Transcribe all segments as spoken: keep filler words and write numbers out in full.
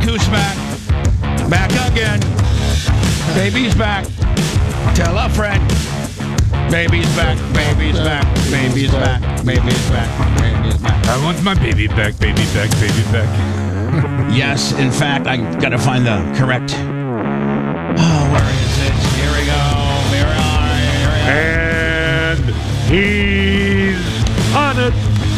who's back. Back again. Baby's back. Tell a friend. Baby's back. Baby's back. Baby's back. Baby's back. Baby's back. I want my baby back, baby back, baby back. Yes, in fact, I got to find the correct. Oh, where is it? Here we go. Here we are. Here we are. And he's on it.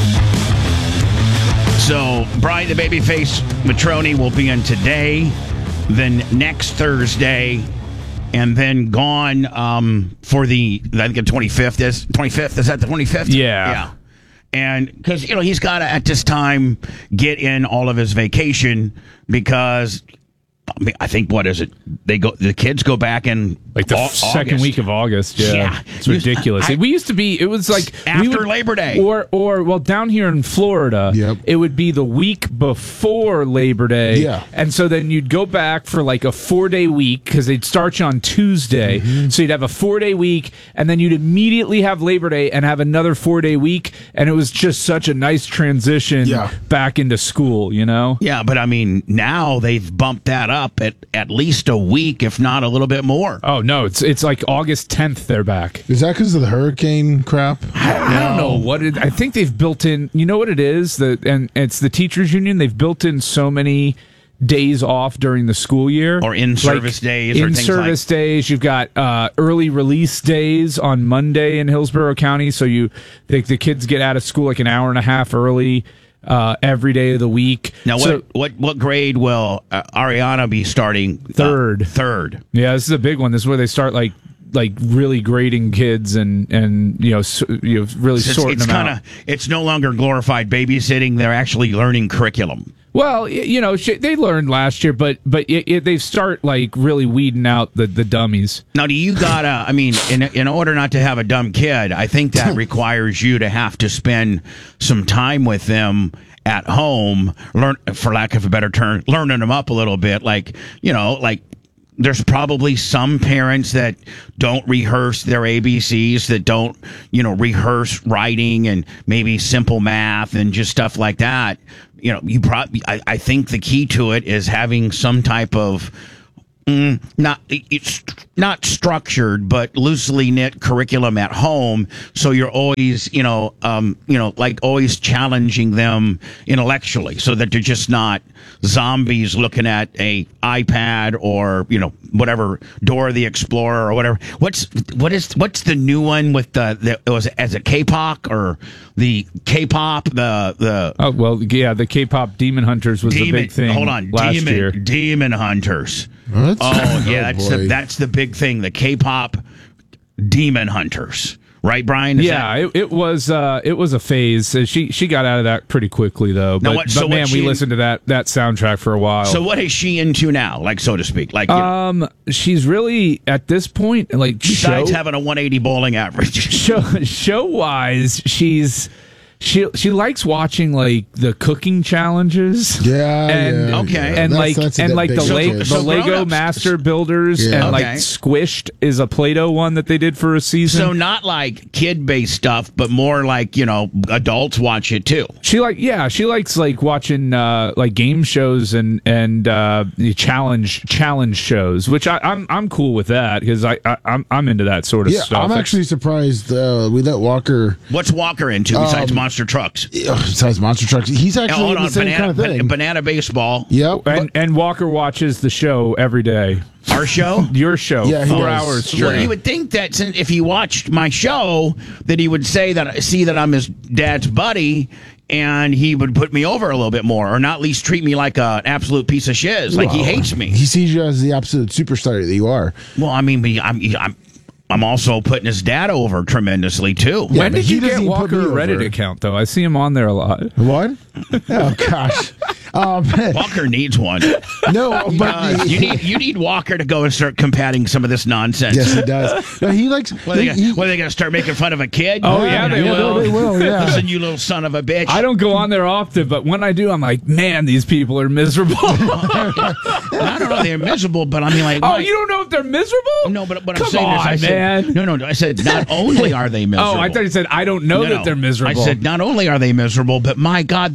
So, Brian the Babyface Matroni will be in today, then next Thursday, and then gone um, for the, I think the twenty-fifth is, twenty-fifth, is that the twenty-fifth? Yeah. Yeah. And because, you know, he's got to, at this time, get in all of his vacation because, I mean, I think, what is it? They go, the kids go back in like the au- second August. week of August. Yeah, Yeah. it's ridiculous. I, we used to be. It was like after we would, Labor Day, or or well, down here in Florida, Yep. it would be the week before Labor Day. Yeah. and so then you'd go back for like a four day week because they'd start you on Tuesday. Mm-hmm. So you'd have a four day week, and then you'd immediately have Labor Day and have another four day week, and it was just such a nice transition Yeah. back into school. You know. Yeah, but I mean, now they've bumped that up at at least a week, if not a little bit more. Oh no, it's it's like August tenth. They're back. Is that because of the hurricane crap? I don't know what it. I think they've built in. You know what it is? The and it's the teachers union. They've built in so many days off during the school year, Or in-service days or In things service days, you've got uh, early release days on Monday in Hillsborough County. So you, the, the kids get out of school like an hour and a half early. Uh, every day of the week. Now, what So- what what grade will uh, Ariana be starting? Uh, Third. third. Yeah, this is a big one. This is where they start like like really grading kids and and you know so, you know really It's, sorting it's them kind out. of it's no longer glorified babysitting. They're actually learning curriculum. Well, y- you know sh- they learned last year, but but it, it, they start like really weeding out the, the dummies. Now, do you gotta? I mean, in in order not to have a dumb kid, I think that requires you to have to spend some time with them at home, learn, for lack of a better term, learning them up a little bit. Like, you know, like there's probably some parents that don't rehearse their A B Cs, that don't, you know, rehearse writing and maybe simple math and just stuff like that. You know, you probably, I, I think the key to it is having some type of Mm, not it's not structured, but loosely knit curriculum at home. So you're always, you know, um, you know, like always challenging them intellectually, so that they're just not zombies looking at a iPad or, you know, whatever, Dora the Explorer or whatever. What's what is what's the new one with the, the it was as a K-pop or the K-pop the the Oh well, yeah, the K-pop Demon Hunters was demon, the big thing. Hold on, last demon year. demon hunters. What? Oh yeah, that's the, boy. that's the big thing. The K-pop Demon Hunters, right, Brian? Is Yeah, that- it, it was uh, it was a phase. Uh, She she got out of that pretty quickly though. Now But, what- so but what man, she- we listened to that that soundtrack for a while. So what is she into now? Like, so to speak, like you know, um, she's really at this point like besides show having a one eighty bowling average. show show wise, she's. She she likes watching like the cooking challenges. Yeah, and yeah, Okay. yeah. and That's- like that's a and bit like the, big for Le- kids. the So Lego grown-ups- Master Builders Yeah. and like Okay. Squished is a Play-Doh one that they did for a season. So not like kid-based stuff, but more like, you know, adults watch it too. She like yeah, she likes like watching uh, like game shows and and uh, the challenge challenge shows, which I, I'm I'm cool with that because I, I I'm I'm into that sort of Yeah, stuff. I'm actually surprised uh, we let Walker, What's Walker into besides Um, monster trucks? uh, besides monster trucks, he's Now, actually hold in the on, same banana, kind of thing. ban- banana baseball. Yep. and and Walker watches the show every day. Our show. Your show, Yeah, he four does. hours Sure. Well, straight. you would think that since if he watched my show, that he would say that see that I'm his dad's buddy, and he would put me over a little bit more, or not at least treat me like a, an absolute piece of shiz, like he Well, hates me. He sees you as the absolute superstar that you are. Well, I mean, but I'm I'm I'm also putting his dad over tremendously too. Yeah, When but did he you get doesn't put Walker me a Reddit over. account though? I see him on there a lot. What? Oh gosh. Um, Walker needs one. no, but Uh, you need you need Walker to go and start combating some of this nonsense. yes, he does. No, he likes. What are they he- gonna, he- what are they going to start making fun of a kid? Oh, yeah, they will. They will. Yeah. Listen, you little son of a bitch. I don't go on there often, but when I do, I'm like, man, these people are miserable. I don't know. They're miserable, but I mean, like, Oh, why- you don't know if they're miserable? No, but what Come I'm saying is, I on, said, man. no, no, no. I said not only are they miserable. Oh, I thought you said I don't know No, that no. they're miserable. I said not only are they miserable, but my God, they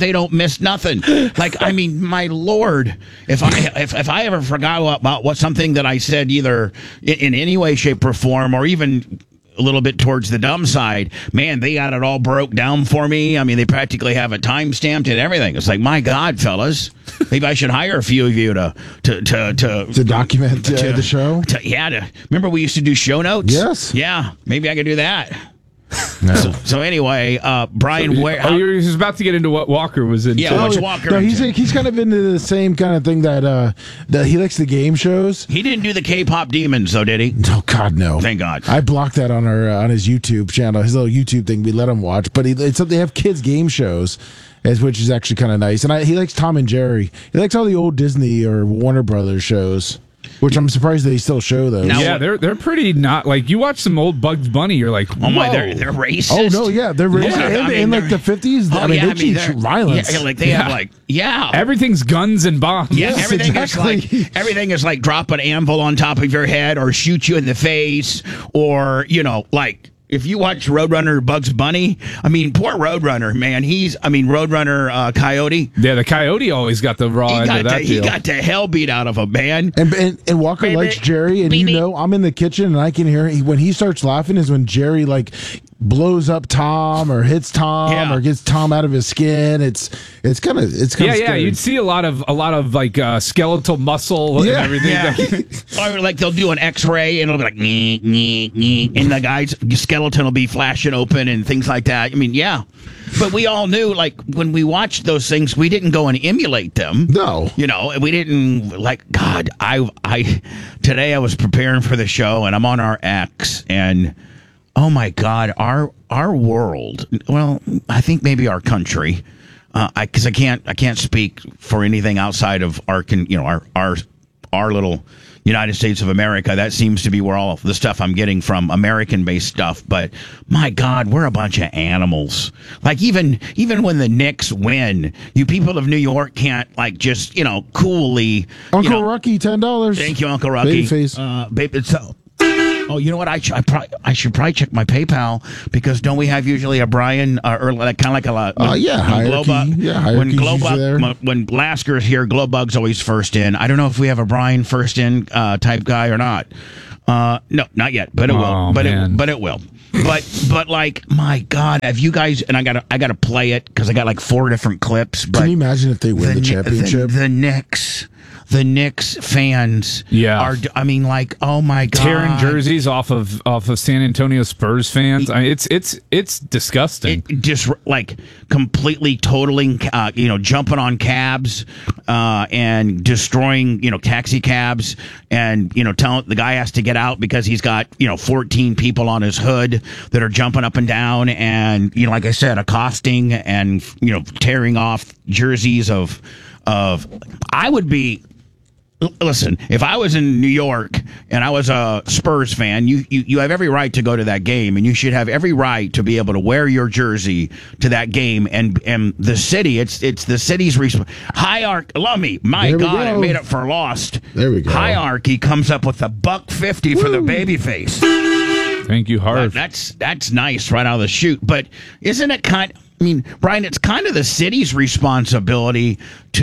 they don't miss nothing. Like, I mean, my Lord, if I if, if I ever forgot about what something that I said either in, in any way, shape, or form, or even a little bit towards the dumb side, man, they got it all broke down for me. I mean, they practically have it time stamped and everything. It's like, my God, fellas, maybe I should hire a few of you to to to to, To document uh, to- the show? to- yeah, to, remember we used to do show notes? Yes. Yeah, maybe I could do that. No. So, so anyway, uh, Brian, where? Oh, How, you're just about to get into what Walker was into. Yeah, Oh, what's yeah. Walker No, he's into? like, he's kind of into the same kind of thing that uh that he likes the game shows. he didn't do the K-pop demons, though, did he? Oh God, no! Thank God. I blocked that on our uh, on his YouTube channel, his little YouTube thing. We let him watch, but he it's, they have kids game shows, as which is actually kind of nice. And I, he likes Tom and Jerry. He likes all the old Disney or Warner Brothers shows, which I'm surprised that he still show those. Now- Yeah, they're they're pretty not like you watch some old Bugs Bunny, you're like, Oh my, whoa. they're they're racist. Oh no, yeah, they're racist. Yeah, in, I mean, in like they're- the fifties. Oh, I mean, yeah, they teach they're- violence. Yeah, like they Yeah. have like yeah. Everything's guns and bombs. Yeah, Yes, everything exactly. is like everything is like drop an anvil on top of your head or shoot you in the face or you know like if you watch Roadrunner Bugs Bunny, I mean poor Roadrunner man, he's I mean Roadrunner uh, Coyote, Yeah, the Coyote always got the raw he end got of the, that he deal. got the hell beat out of him, man. And, and and Walker Baby, likes Jerry, and baby. you know I'm in the kitchen and I can hear he, when he starts laughing is when Jerry like blows up Tom or hits Tom Yeah. or gets Tom out of his skin. It's it's kind of it's kind yeah, of yeah, you'd see a lot of a lot of like uh, skeletal muscle Yeah, and everything. Yeah. Or like they'll do an X-ray and it'll be like nee, nee, nee, and the guy's skeleton will be flashing open and things like that. I mean, yeah, but we all knew like when we watched those things, we didn't go and emulate them. No. you know, and we didn't like. God, I I today I was preparing for the show and I'm on our X and oh my God, our our world. Well, I think maybe our country. Uh, I because I can't I can't speak for anything outside of our con, you know our our our little United States of America. That seems to be where all the stuff I'm getting from American based stuff. But my God, we're a bunch of animals. Like even even when the Knicks win, you people of New York can't like just you know coolly. Uncle you know, Rocky ten dollars. Thank you, Uncle Rocky. Babyface. Uh, baby, it's, uh, oh, you know what? I, sh- I, probably, I should probably check my PayPal because don't we have usually a Brian uh, or like, kind of like a lot? Uh, yeah, hierarchy. Yeah, when hierarchy's usually there. Glowbug, when Lasker's here, Glowbug's always first in. I don't know if we have a Brian first in uh, type guy or not. Uh, no, not yet, but it will. Oh, but man. it, but it will. But but like my God, have you guys? And I gotta I gotta play it because I got like four different clips. But Can you imagine if they win the, Kni- championship? The, the Knicks, the Knicks fans, Yeah. are. I mean, like, oh my God, Tearing jerseys off of off of San Antonio Spurs fans. I mean, it's it's it's disgusting. It just like completely totaling, uh, you know, jumping on cabs uh, and destroying, you know, taxi cabs, and you know, telling the guy has to get out because he's got you know fourteen people on his hood that are jumping up and down, and you know, like I said, accosting and you know, tearing off jerseys of of. I would be. L- Listen, if I was in New York and I was a Spurs fan, you, you, you have every right to go to that game, and you should have every right to be able to wear your jersey to that game. And and the city, it's it's the city's resp- hierarchy. Love me, my There we God, I go. made it for Lost. There we go. Hierarchy comes up with a buck fifty for the baby face. Thank you, Harv. That's that's nice right out of the chute. But isn't it kind? I mean, Brian, it's kind of the city's responsibility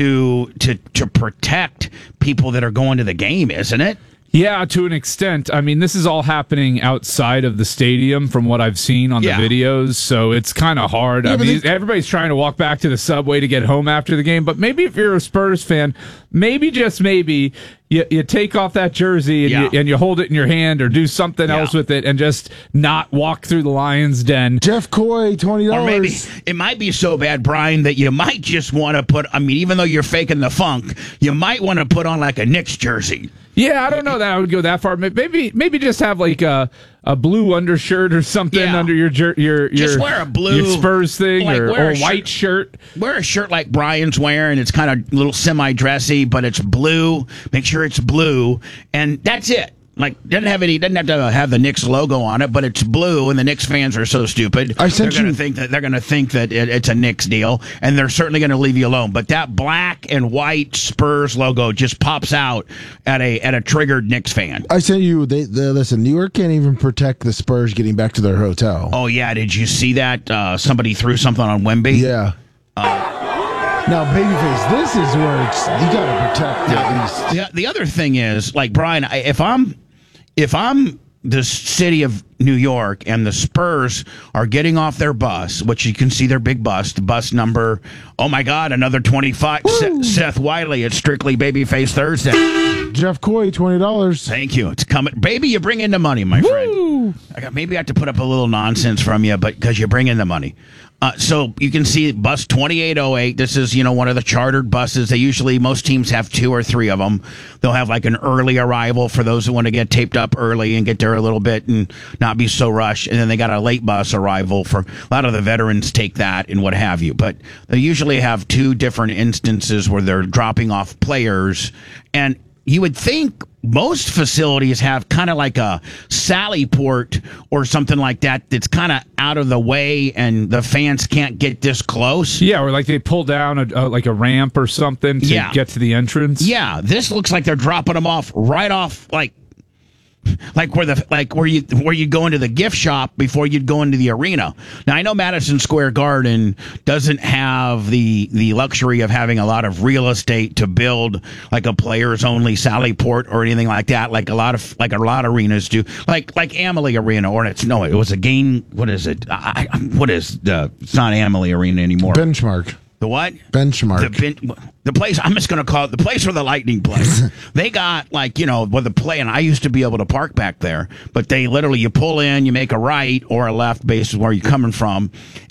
to to to protect people that are going to the game, isn't it? Yeah, to an extent. I mean, this is all happening outside of the stadium from what I've seen on Yeah. the videos, so it's kind of hard. I but mean, they- everybody's trying to walk back to the subway to get home after the game, but maybe if you're a Spurs fan, maybe just maybe you, you take off that jersey and, Yeah. you, and you hold it in your hand or do something Yeah. else with it and just not walk through the Lion's Den. Jeff Coy, twenty Or maybe dollars. it might be so bad, Brian, that you might just want to put. I mean, even though you're faking the funk, you might want to put on like a Knicks jersey. Yeah, I don't know that I would go that far. Maybe maybe just have like a, a blue undershirt or something Yeah. under your jer- your your Just wear a blue- your Spurs thing like, or, wear or a a white shirt. Wear a shirt like Brian's wearing. It's kind of a little semi-dressy, but it's blue. Make sure it's blue, and that's it. Like doesn't have any, doesn't have to have the Knicks logo on it, but it's blue, and the Knicks fans are so stupid. I sent they're going you- to think that they're going to think that it, it's a Knicks deal, and they're certainly going to leave you alone. But that black and white Spurs logo just pops out at a at a triggered Knicks fan. I sent you. They, they listen. New York can't even protect the Spurs getting back to their hotel. Oh yeah, did you see that? Uh, somebody threw something on Wemby. Yeah. Now, babyface, this is where it's you got to protect at least. The, the other thing is, like Brian, I, if I'm if I'm the city of New York and the Spurs are getting off their bus, which you can see their big bus, the bus number, oh my God, another twenty-five. Seth, Seth Wiley, it's Strictly Babyface Thursday. Jeff Coy, twenty dollars. Thank you. It's coming. Baby, you bring in the money, my Woo! friend. I got, maybe I have to put up a little nonsense from you, but because you bring in the money. Uh, so you can see bus twenty-eight oh eight. This is, you know, one of the chartered buses. They usually, most teams have two or three of them. They'll have like an early arrival for those who want to get taped up early and get there a little bit and not be so rushed. And then they got a late bus arrival for a lot of the veterans take that and what have you. But they usually have two different instances where they're dropping off players. And you would think most facilities have kind of like a sally port or something like that that's kind of out of the way and the fans can't get this close. Yeah, or like they pull down a, a, like a ramp or something to Yeah. get to the entrance. Yeah, this looks like they're dropping them off right off like like where the like where you where you go into the gift shop before you'd go into the arena. Now I know Madison Square Garden doesn't have the the luxury of having a lot of real estate to build like a players only Sally Port or anything like that, like a lot of like a lot of arenas do, like like Amalie Arena, or it's no, it was a game. What is it? I, I, what is the? It's not Amalie Arena anymore. Benchmark. The what? Benchmark. The, ben, the place, I'm just going to call it the place where the Lightning plays. They got, like, you know, where the play, and I used to be able to park back there, but they literally, you pull in, you make a right or a left based on where you're coming from,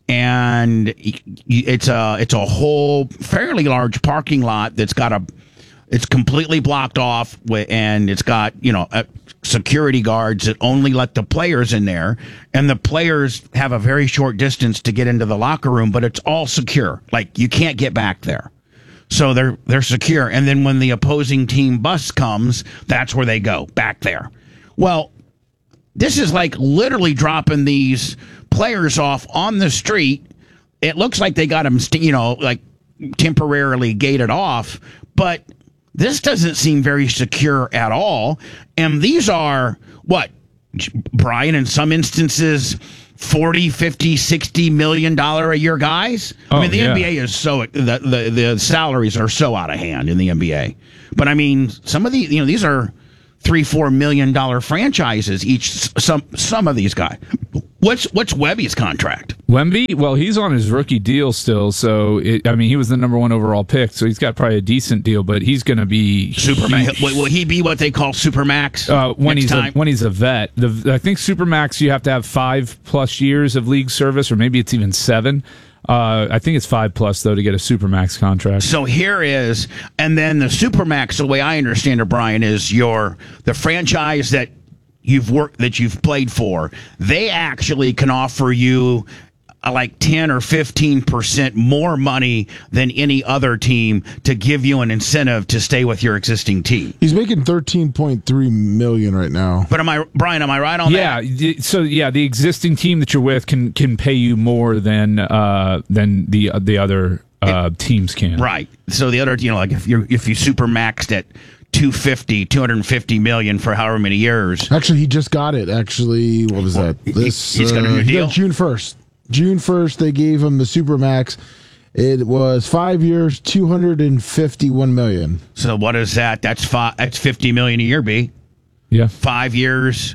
and it's a, it's a whole fairly large parking lot that's got a, it's completely blocked off, with, and it's got, you know, a, security guards that only let the players in there, and the players have a very short distance to get into the locker room, but it's all secure. Like, you can't get back there. So they're they're secure. And then when the opposing team bus comes, that's where they go, back there. Well, this is like literally dropping these players off on the street. It looks like they got them, you know, like temporarily gated off, but this doesn't seem very secure at all. And these are, what, Brian, in some instances, forty, fifty, sixty million dollar a year guys? I Oh, mean, the yeah. N B A is so, the, the, the salaries are so out of hand in the N B A. But I mean, some of the, you know, these are three, four million dollar franchises each, some, some of these guys. What's, what's Webby's contract? Wemby, well, he's on his rookie deal still, so it, I mean, he was the number one overall pick, so he's got probably a decent deal, but he's going to be Supermax. Will, will he be what they call Supermax Uh, when next he's time? a, when he's a vet. The, I think Supermax you have to have five plus years of league service, or maybe it's even seven. Uh, I think it's five plus though to get a Supermax contract. So here is, and then the Supermax, the way I understand it, Brian, is your the franchise that you've worked that you've played for. They actually can offer you uh, like ten or fifteen percent more money than any other team to give you an incentive to stay with your existing team. He's making thirteen point three million right now. But am I, Brian? Am I right on Yeah, that? y- so yeah, the existing team that you're with can can pay you more than uh, than the the other uh, teams can. Right. So the other, you know, like if you if you Supermaxed at two fifty, two hundred fifty million for however many years. Actually, he just got it. Actually, what was that? This he's got a new uh, he got deal? June first. June first, they gave him the Supermax. It was five years, two hundred and fifty-one million. So what is that? That's five. That's fifty million a year, B. Yeah. Five years,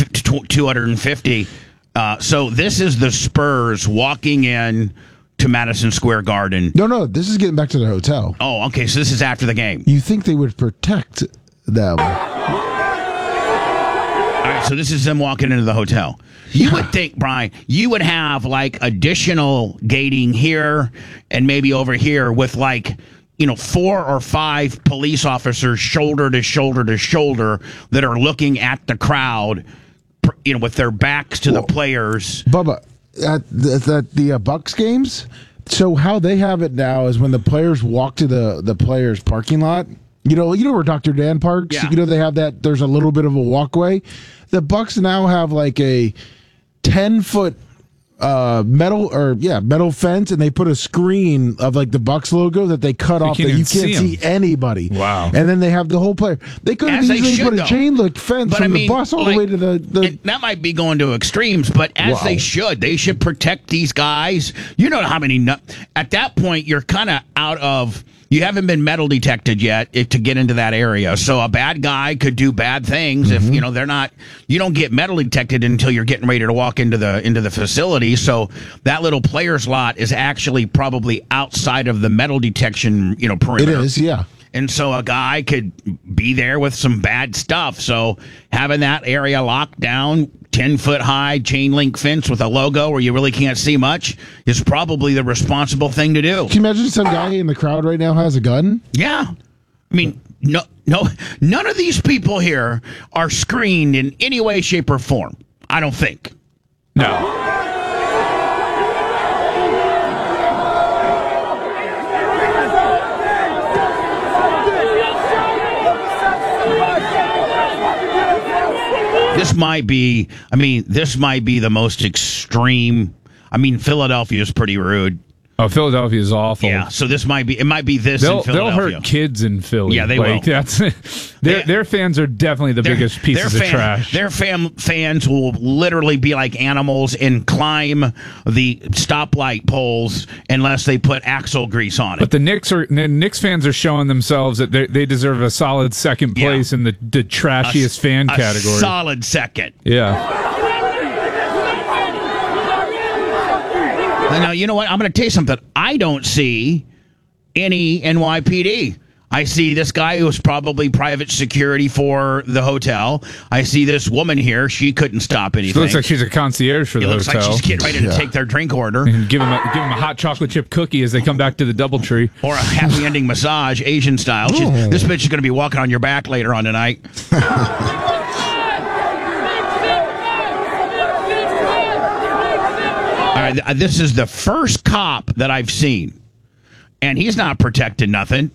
two hundred fifty. Uh, so this is the Spurs walking in to Madison Square Garden. No, no, this is getting back to the hotel. Oh, okay. So this is after the game. You think they would protect them? All right. So this is them walking into the hotel. You would think, Brian, you would have like additional gating here and maybe over here with like, you know, four or five police officers shoulder to shoulder to shoulder that are looking at the crowd, you know, with their backs to the players. Bubba, at the, at the uh, Bucks games, so how they have it now is when the players walk to the, the players' parking lot, you know, you know where Doctor Dan parks? Yeah. You know, they have that, there's a little bit of a walkway. The Bucks now have like a ten-foot uh, metal or yeah metal fence, and they put a screen of like the Bucks logo that they cut off can't that you even can't see see, anybody. Wow. And then they have the whole player. They could have As they easily should, put a though. chain link fence But from I mean, the bus all like, the way to the. the And that might be going to extremes, but as Wow. they should, they should protect these guys. You know how many? Nu- At that point, you're kind of out of. You haven't been metal detected yet if, to get into that area. So a bad guy could do bad things Mm-hmm. if you know they're not. You don't get metal detected until you're getting ready to walk into the into the facility. So that little players lot is actually probably outside of the metal detection. You know, it perimeter. is, yeah. And so a guy could be there with some bad stuff. So having that area locked down, ten foot high chain link fence with a logo where you really can't see much is probably the responsible thing to do. Can you imagine some guy in the crowd right now has a gun? Yeah. I mean, no, no, none of these people here are screened in any way, shape, or form. I don't think. No. This might be, I mean, this might be the most extreme. I mean, Philadelphia is pretty rude. Oh, Philadelphia is awful. Yeah, so this might be, it might be this They'll, in they'll Philadelphia. hurt kids in Philly. Yeah, they like, will. That's, their, They- their fans are definitely the Their- biggest pieces their of fan- trash. Their fam- fans will literally be like animals and climb the stoplight poles unless they put axle grease on it. But the Knicks are the Knicks fans are showing themselves that they, they deserve a solid second Yeah. place in the, the trashiest fan a category. solid second. Yeah. Now, you know what? I'm going to tell you something. I don't see any N Y P D. I see this guy who was probably private security for the hotel. I see this woman here. She couldn't stop anything. She looks like she's a concierge for it the looks hotel. like she's getting ready to Yeah. take their drink order. and give them a, give them a hot chocolate chip cookie as they come back to the DoubleTree. Or a happy ending massage, Asian style. She's, Ooh. this bitch is going to be walking on your back later on tonight. All right, th- this is the first cop that I've seen, and he's not protecting nothing.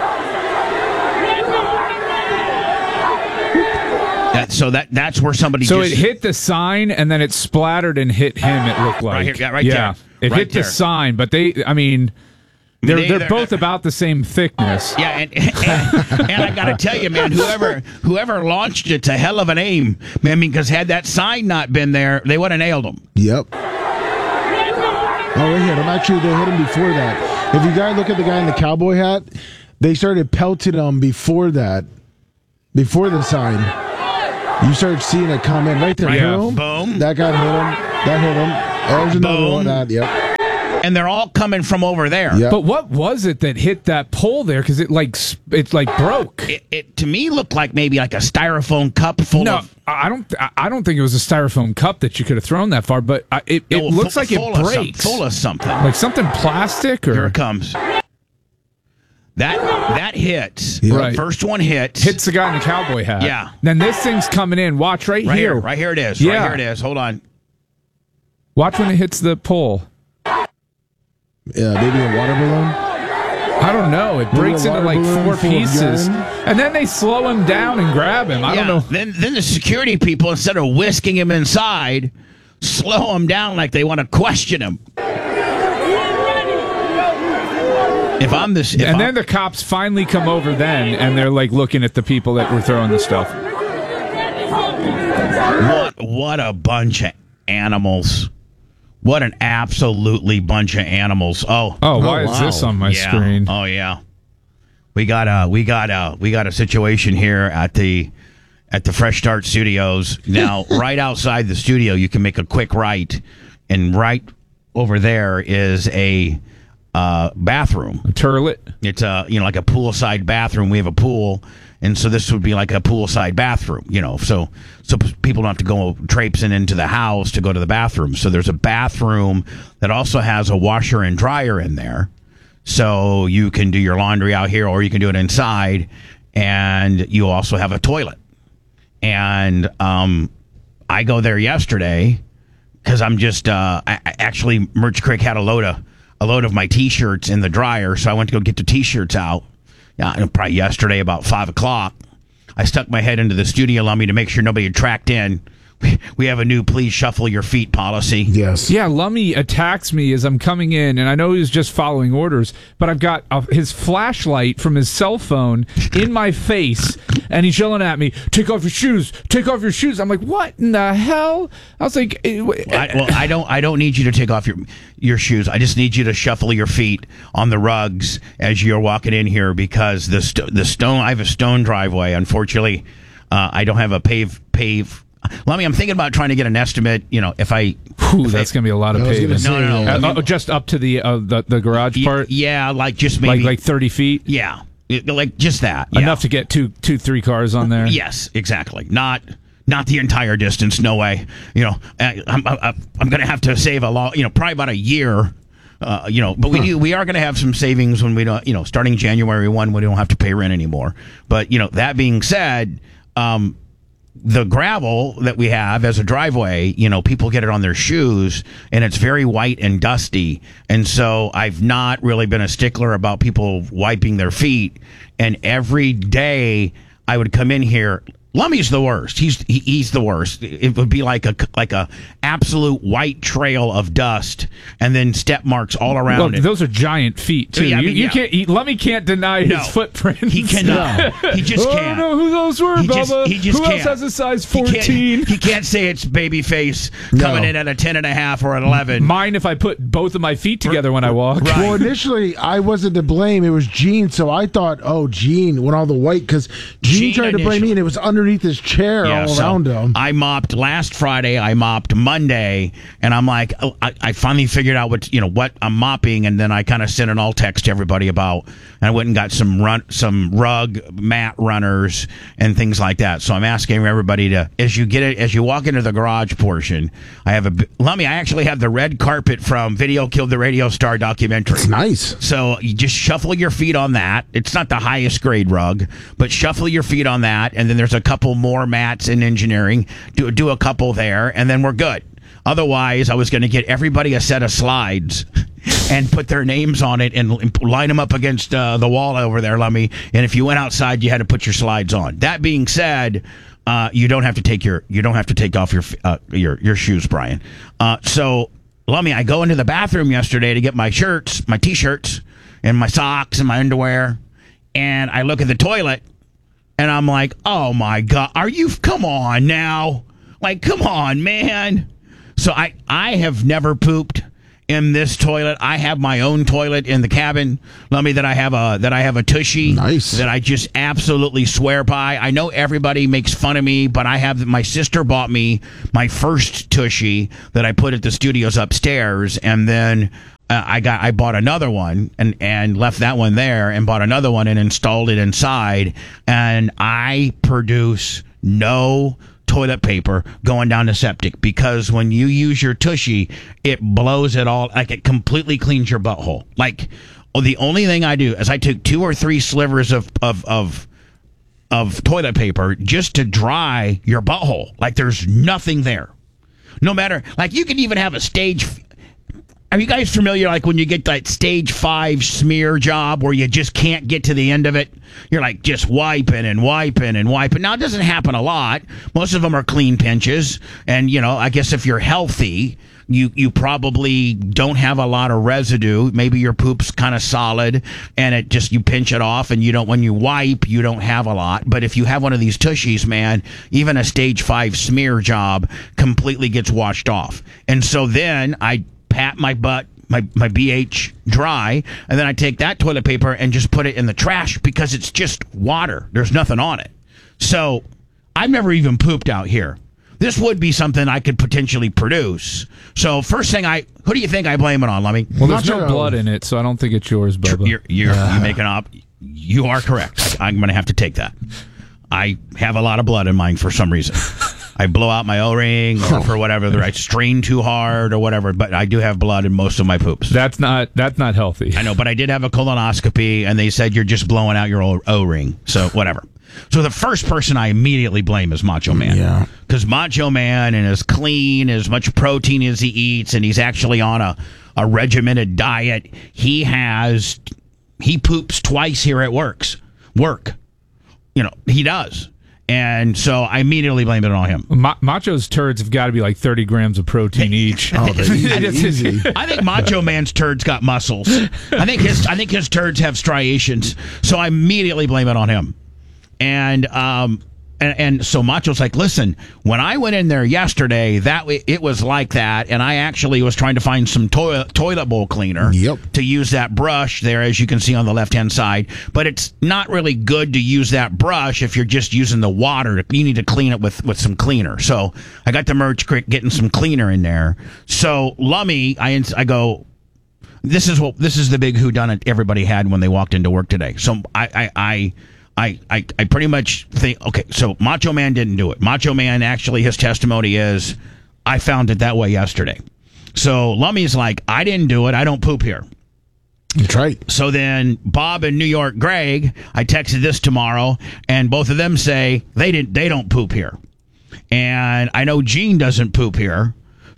That, so that that's where somebody. So just, it hit the sign and then it splattered and hit him. It looked like Right here, yeah, right yeah, there. it Right hit there. the sign, but they, I mean, they're They- they're they're- both about the same thickness. Yeah, and, and, and I got to tell you, man, whoever whoever launched it's a hell of an aim, man. Because had that sign not been there, they would have nailed him. Yep. Oh, they hit him. Actually, they hit him before that. If you guys look at the guy in the cowboy hat, they started pelting him before that, before the sign. You start seeing it come in right there. Right. Boom. Boom. That guy hit him. That hit him. There's another Boom. one. That, yep. And they're all coming from over there. Yep. But what was it that hit that pole there? Because it like s- it like broke. It, it to me looked like maybe like a styrofoam cup full No, of. I don't. I- I don't think it was a styrofoam cup that you could have thrown that far. But I- it, it no, looks full- like it full of some- breaks, full of something. like something plastic Here or it comes. That that hits. Yeah. Right. First one hits. hits the guy in the cowboy hat. Yeah. Then this thing's coming in. Watch right, right here. here. Right here it is. Yeah. Right here it is. Hold on. Watch when it hits the pole. Yeah, maybe a water balloon. I don't know. It Maybe breaks a into water like balloon four full of pieces, urine. and then they slow him down and grab him. I yeah. don't know. Then then the security people, instead of whisking him inside, slow him down like they want to question him. If I'm this, if And I'm, then the cops finally come over then, and they're like looking at the people that were throwing the stuff. what what a bunch of animals! What an absolutely bunch of animals! Oh, Oh, why Oh, is this wow. on my yeah. screen? Oh yeah, we got a we got a we got a situation here at the at the Fresh Start Studios. Now, right outside the studio, you can make a quick right, and right over there is a uh, bathroom. Turlet. It's a you know like a poolside bathroom. We have a pool, and so this would be like a poolside bathroom. You know, so so people don't have to go traipsing into the house to go to the bathroom. So there's a bathroom that also has a washer and dryer in there, so you can do your laundry out here, or you can do it inside, and you also have a toilet. And um, I go there yesterday because I'm just uh, I, I actually Merch Creek had a load of a load of my T-shirts in the dryer, so I went to go get the T-shirts out. Yeah, probably yesterday about five o'clock. I stuck my head into the studio lummy to make sure nobody had tracked in we have a new please shuffle your feet policy. Yes. Yeah, Lummy attacks me as I'm coming in, and I know he's just following orders, but I've got uh, his flashlight from his cell phone in my face, and he's yelling at me, take off your shoes, take off your shoes. I'm like, what in the hell? I was like... Eh, I, well, I don't I don't need you to take off your your shoes. I just need you to shuffle your feet on the rugs as you're walking in here, because the, st- the stone, I have a stone driveway. Unfortunately, uh, I don't have a pave pave... Lummy, I'm thinking about trying to get an estimate. You know, if I, Whew, if that's I, going to be a lot of I was gonna paving. say, No, no, no. Uh, uh, just up to the uh, the, the garage y- part, yeah, like just maybe like like thirty feet, yeah, it- like just that, yeah. enough to get two two three cars on there. Yes, exactly. Not not the entire distance. No way. You know, I, I'm I'm, I'm going to have to save a lot. You know, probably about a year. Uh, you know, but we do. We are going to have some savings when we don't. You know, starting January first, we don't have to pay rent anymore. But you know, that being said, um. the gravel that we have as a driveway, you know, people get it on their shoes and it's very white and dusty. And so I've not really been a stickler about people wiping their feet. And every day I would come in here. Lummy's the worst. He's he, he's the worst. It would be like a like a absolute white trail of dust, and then step marks all around Well, it. those are giant feet too. Yeah, I you, mean, you yeah. can't. He, Lummy can't deny No. his footprint. He cannot. He just I can't. don't know who those were, He just- Bubba. he just who can't. else has a size He can't- fourteen? He can't say it's babyface No. coming in at a ten and a half or an eleven. Mine if I put both of my feet together when I walk. Right. Well, initially I wasn't to blame. It was Gene, so I thought, oh, Gene, when all the white, because Gene, Gene tried to blame me, and it was underneath his chair Yeah, all so around him. I mopped last Friday. I mopped Monday, and I'm like, oh, I, I finally figured out what you know what I'm mopping, and then I kind of sent an all text to everybody about, and I went and got some run, some rug mat runners and things like that. So I'm asking everybody to, as you get it, as you walk into the garage portion, I have a Lummy. I actually have the red carpet from Video Killed the Radio Star documentary. It's nice. So you just shuffle your feet on that. It's not the highest grade rug, but shuffle your feet on that, and then there's a couple more mats in engineering. Do do a couple there, and then we're good. Otherwise, I was going to get everybody a set of slides and put their names on it and, and line them up against uh, the wall over there, Lummy. And if you went outside, you had to put your slides on. That being said, uh, you don't have to take your you don't have to take off your uh, your your shoes, Brian. Uh, so, Lummy, I go into the bathroom yesterday to get my shirts, my t-shirts, and my socks and my underwear, and I look at the toilet. And I'm like, oh, my God, are you, come on now. Like, come on, man. So I, I have never pooped in this toilet. I have my own toilet in the cabin. Let me that I have a, that I have a Tushy. Nice. That I just absolutely swear by. I know everybody makes fun of me, but I have, my sister bought me my first Tushy that I put at the studios upstairs. And then Uh, I got I bought another one and, and left that one there and bought another one and installed it inside, and I produce no toilet paper going down the septic, because when you use your Tushy, it blows it all, like it completely cleans your butthole. Like, oh, the only thing I do is I took two or three slivers of of of of toilet paper just to dry your butthole. Like there's nothing there. No matter, like you can even have a stage. Are you guys familiar, like, when you get that stage five smear job where you just can't get to the end of it? You're, like, just wiping and wiping and wiping. Now, it doesn't happen a lot. Most of them are clean pinches. And, you know, I guess if you're healthy, you, you probably don't have a lot of residue. Maybe your poop's kind of solid, and it just, you pinch it off, and you don't, when you wipe, you don't have a lot. But if you have one of these Tushies, man, even a stage five smear job completely gets washed off. And so then I pat my butt, my, my B H dry, and then I take that toilet paper and just put it in the trash because it's just water. There's nothing on it. So I've never even pooped out here. This would be something I could potentially produce. So first thing I, who do you think I blame it on, Lummy? Well, there's no Nacho. blood in it, so I don't think it's yours, Bubba. You're, you're, you make an op. You are correct. I'm going to have to take that. I have a lot of blood in mine for some reason. I blow out my O-ring or for whatever, I strain too hard or whatever, but I do have blood in most of my poops. That's not that's not healthy. I know, but I did have a colonoscopy, and they said you're just blowing out your O-ring, so whatever. So the first person I immediately blame is Macho Man. Yeah. Because Macho Man and is clean, as much protein as he eats, and he's actually on a, a regimented diet. He has, he poops twice here at works. Work. You know, he does. And so I immediately blamed it on him. Ma- Macho's turds have got to be like thirty grams of protein each. Oh, easy, easy. I think Macho Man's turds got muscles. I think his I think his turds have striations. So I immediately blame it on him. And um and, and so Macho's like, listen, when I went in there yesterday, that w- it was like that, and I actually was trying to find some toilet toilet bowl cleaner Yep. to use that brush there, as you can see on the left hand side. But it's not really good to use that brush if you're just using the water. You need to clean it with, with some cleaner. So I got the merch crick getting some cleaner in there. So Lummy, I I go. This is what this is the big whodunit everybody had when they walked into work today. So I I. I I, I, I pretty much think, okay, so Macho Man didn't do it. Macho Man, actually, his testimony is, I found it that way yesterday. So Lummy's like, I didn't do it. I don't poop here. That's right. So then Bob and New York Greg, I texted this tomorrow, and both of them say they didn't. They don't poop here. And I know Gene doesn't poop here.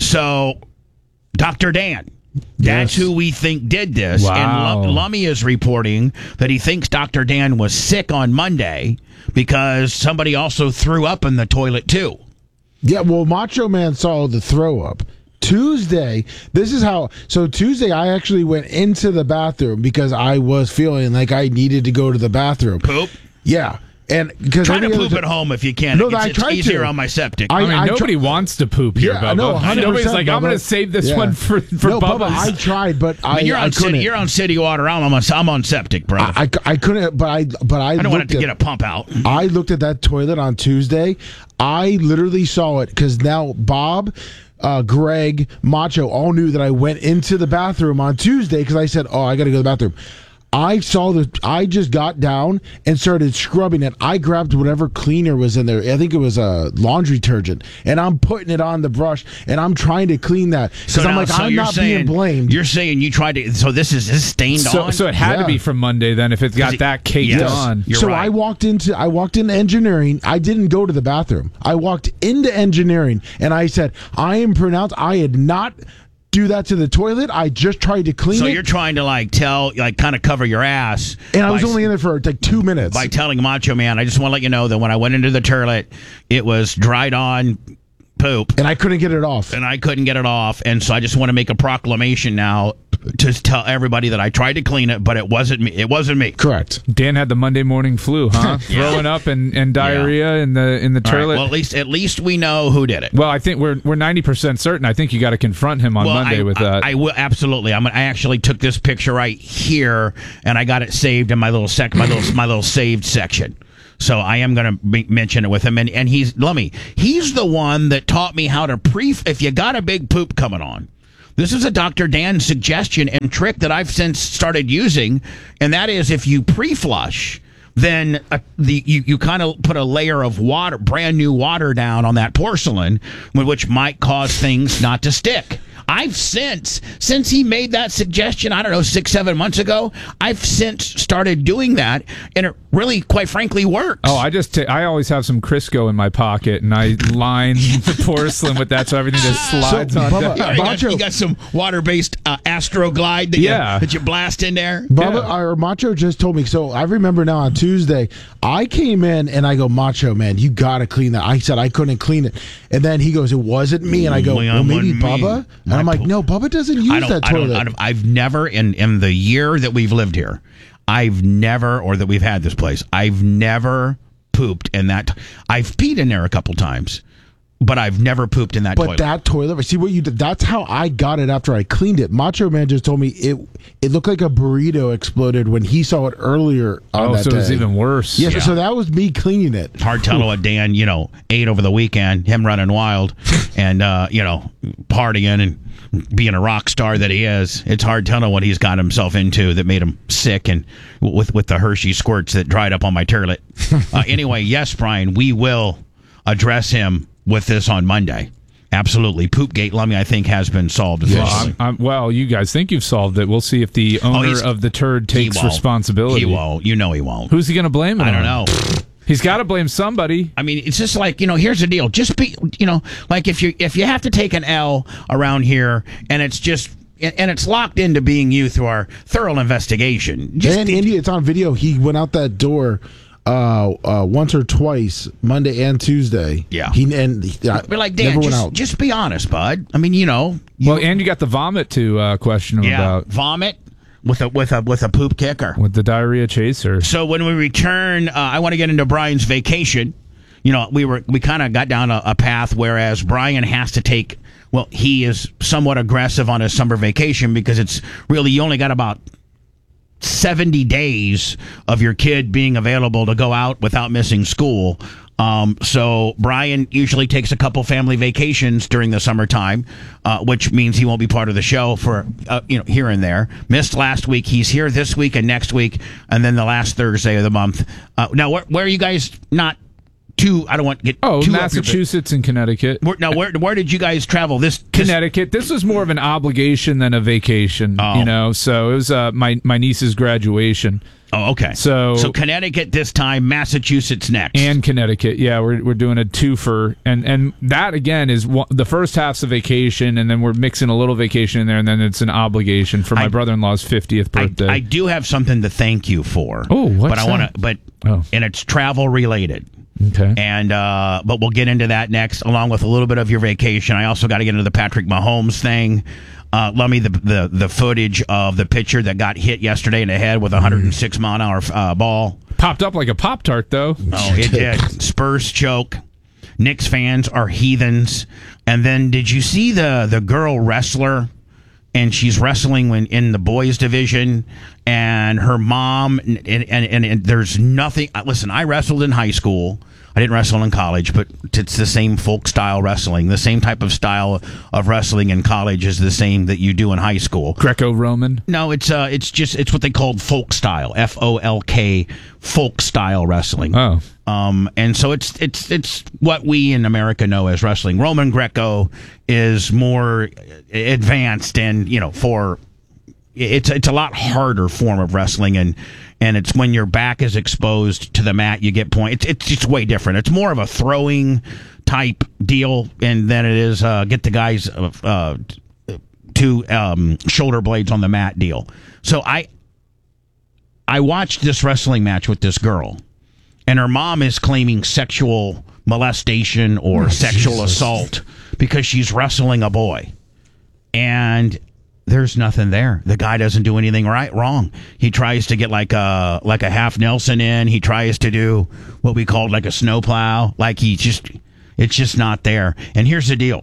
So Doctor Dan. That's Yes. who we think did this. Wow. And Lum- Lummy is reporting that he thinks Doctor Dan was sick on Monday because somebody also threw up in the toilet, too. Yeah, well, Macho Man saw the throw up. Tuesday, this is how. So Tuesday, I actually went into the bathroom because I was feeling like I needed to go to the bathroom. Poop? Yeah. And because Try to every other poop ti- at home if you can. No, it's, I it's tried easier to. on my septic. I I- mean, I nobody tr- wants to poop here, Yeah, Bubba. no, one hundred percent, Nobody's like, I'm Bubba. going to save this Yeah. one for, for no, Bubba, Bubba's. I tried, but I, I mean, you're I on couldn't. city. You're on city water. I'm on. I'm on septic, bro. I, I, I, I couldn't, but I, but I, don't want it looked to at, get a pump out. I looked at that toilet on Tuesday. I literally saw it because now Bob, uh, Greg, Macho all knew that I went into the bathroom on Tuesday because I said, "Oh, I got to go to the bathroom." I saw the. I just got down and started scrubbing it. I grabbed whatever cleaner was in there. I think it was a laundry detergent, and I'm putting it on the brush, and I'm trying to clean that because I'm now- like, so I'm you're not saying, being blamed. You're saying you tried to. So this is this is stained so, on. so it had Yeah. to be from Monday then if it's got it- that caked yes. on. You're so right. I walked into I walked into engineering. I didn't go to the bathroom. I walked into engineering and I said, I am pronounced. I had not do that to the toilet. I just tried to clean So it. you're trying to like tell, like, kind of cover your ass. and I was by- only in there for like two minutes. by telling Macho Man, I just want to let you know that when I went into the toilet, it was dried on poop, and I couldn't get it off. and I couldn't get it off. And so I just want to make a proclamation now to tell everybody that I tried to clean it, but it wasn't me. It wasn't me. Correct. Dan had the Monday morning flu, huh? Throwing up and, and diarrhea in the in the All right, toilet. well, at least at least we know who did it. Well, I think we're we're ninety percent certain. I think you got to confront him on Well, Monday I, with that. I, I will absolutely. I'm. I actually took this picture right here, and I got it saved in my little sec, my little my little saved section. So I am going to mention it with him, and and he's let me. He's the one that taught me how to pre. If you got a big poop coming on, this is a Doctor Dan suggestion and trick that I've since started using, and that is if you pre-flush. Then uh, the you, you kind of put a layer of water, brand new water down on that porcelain, which might cause things not to stick. I've since, since he made that suggestion, I don't know, six, seven months ago, I've since started doing that, and it really, quite frankly, works. Oh, I just ta- I always have some Crisco in my pocket, and I line the porcelain with that, so everything just slides So, on Bubba, down. you, got, Macho- you got some water-based uh, Astroglide that, Yeah. you, that you blast in there? Bubba, Yeah. or Macho just told me. So I remember now on Tuesday, I came in and I go, Macho Man, you got to clean that. I said I couldn't clean it, and then he goes, it wasn't me, and I go, Well, well, maybe it wasn't me. Bubba. And My I'm like, po- no, Bubba doesn't use I don't, that I don't, toilet. I don't, I've never, in, in the year that we've lived here, I've never, or that we've had this place, I've never pooped in that. I've peed in there a couple times, but I've never pooped in that But toilet. that toilet, see what you did. That's how I got it after I cleaned it. Macho Man just told me it. It looked like a burrito exploded when he saw it earlier on Oh, that so it was day. even worse. Yes, Yeah. so that was me cleaning it. Hard telling what Dan, you know, ate over the weekend, him running wild and, uh, you know, partying and being a rock star that he is. It's hard telling what he's got himself into that made him sick and with, with the Hershey squirts that dried up on my toilet. Uh, anyway, yes, Brian, we will address him with this on Monday. Absolutely. Poopgate, Lummy, I think, has been solved Well, officially. I'm, I'm, well, you guys think you've solved it. We'll see if the Oh, owner he's- of the turd He takes won't. responsibility. He won't. You know he won't. Who's he going to blame it I don't on? know. He's got to blame somebody. I mean, it's just like, you know, here's the deal. Just be, you know, like if you if you have to take an L around here and it's just and it's locked into being you through our thorough investigation. Just And Indy, it's on video. He went out that door uh, uh, once or twice, Monday and Tuesday. Yeah. He and he, uh, We're like, Dan, never went just, out. just be honest, bud. I mean, you know. You, Well, and you got the vomit to uh, question him yeah, about vomit with a with a with a poop kicker. with the diarrhea chaser. So when we return, uh, I want to get into Brian's vacation. You know, we were we kind of got down a, a path, whereas Brian has to take. Well, he is somewhat aggressive on his summer vacation because it's really you only got about seventy days of your kid being available to go out without missing school. Um, so Brian usually takes a couple family vacations during the summertime, uh, which means he won't be part of the show for, uh, you know, here and there. Missed last week. He's here this week and next week, and then the last Thursday of the month. Uh, now, where, where are you guys not too, I don't want to get Oh, too up your- Massachusetts and Connecticut. Where, now, where where did you guys travel? This, this Connecticut. This was more of an obligation than a vacation, Oh. you know. So it was uh, my my niece's graduation. Oh, okay. So- so Connecticut this time, Massachusetts next. And Connecticut, yeah, we're we're doing a twofer, and and that again is one, the first half's a vacation, and then we're mixing a little vacation in there, and then it's an obligation for my I- brother-in-law's fiftieth I, birthday. I do have something to thank you for. Oh, what's but I want that? to, but Oh. and it's travel related. okay. And uh, but we'll get into that next, along with a little bit of your vacation. I also got to get into the Patrick Mahomes thing. Uh, let me the, the the footage of the pitcher that got hit yesterday in the head with a one hundred six mile an hour uh, ball. Popped up like a Pop Tart, though. Oh, it did. Spurs choke. Knicks fans are heathens. And then, did you see the the girl wrestler? And she's wrestling when in the boys division, and her mom and and, and, and there's nothing. Listen, I wrestled in high school. I didn't wrestle in college, but it's the same folk style wrestling. The same type of style of wrestling in college is the same that you do in high school. Greco-Roman. No, it's uh, it's just it's what they called folk style, F O L K, folk style wrestling. Oh. Um, and so it's it's it's what we in America know as wrestling. Roman Greco is more advanced, and you know, for it's it's a lot harder form of wrestling, and and it's when your back is exposed to the mat, you get point. It's it's just way different. It's more of a throwing type deal, and then it is uh, get the guys uh, uh, to um, shoulder blades on the mat deal. So I I watched this wrestling match with this girl. And her mom is claiming sexual molestation or Oh, sexual Jesus. assault because she's wrestling a boy. And there's nothing there. The guy doesn't do anything right wrong. He tries to get like a like a half Nelson in. He tries to do what we called like a snowplow. Like he just it's just not there. And here's the deal.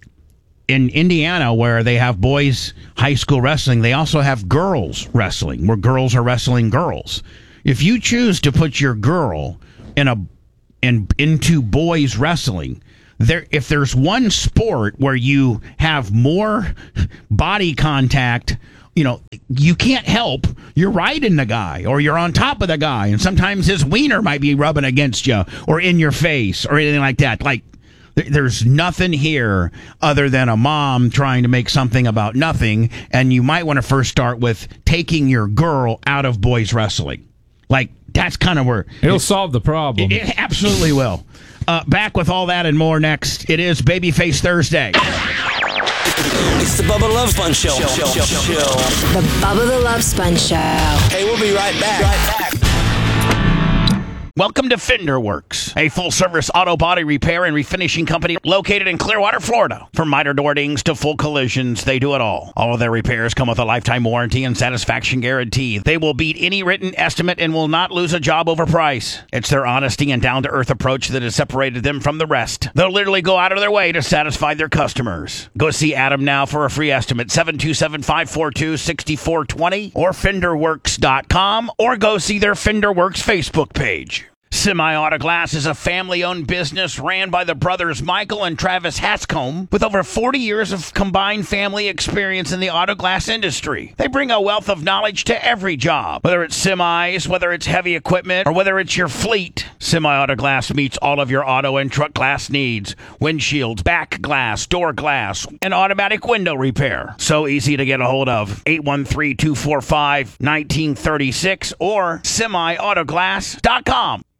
In Indiana, where they have boys high school wrestling, they also have girls wrestling, where girls are wrestling girls. If you choose to put your girl in a in into boys wrestling, there if there's one sport where you have more body contact, you know, you can't help. You're riding the guy or you're on top of the guy, and sometimes his wiener might be rubbing against you or in your face or anything like that. Like there's nothing here other than a mom trying to make something about nothing, and you might want to first start with taking your girl out of boys wrestling. Like, that's kind of where... It'll solve the problem. It, it absolutely will. Uh, back with all that and more next. It is Babyface Thursday. It's the Bubba Love Sponge Show. Show, show, show. The Bubba the Love Sponge Show. Hey, we'll be right back. Right back. Welcome to Fender Works, a full-service auto body repair and refinishing company located in Clearwater, Florida. From minor door dings to full collisions, they do it all. All of their repairs come with a lifetime warranty and satisfaction guarantee. They will beat any written estimate and will not lose a job over price. It's their honesty and down-to-earth approach that has separated them from the rest. They'll literally go out of their way to satisfy their customers. Go see Adam now for a free estimate, seven two seven, five four two, six four two zero or fender works dot com, or go see their Fender Works Facebook page. Semi-Auto Glass is a family-owned business ran by the brothers Michael and Travis Hatscombe with over forty years of combined family experience in the auto glass industry. They bring a wealth of knowledge to every job, whether it's semis, whether it's heavy equipment, or whether it's your fleet. Semi-Auto Glass meets all of your auto and truck glass needs. Windshields, back glass, door glass, and automatic window repair. So easy to get a hold of. eight one three, two four five, one nine three six or semi auto glass dot com.